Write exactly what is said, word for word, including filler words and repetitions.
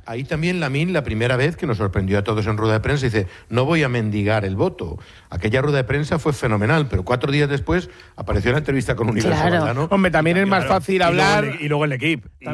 ahí también Lamine, la primera vez que nos sorprendió a todos en rueda de prensa, dice, no voy a mendigar el voto. Aquella rueda de prensa fue fenomenal, pero cuatro días después apareció en la entrevista con Universal Claro. Valdano. Hombre, también es más Claro. fácil Y luego hablar. el- Y luego el equipo.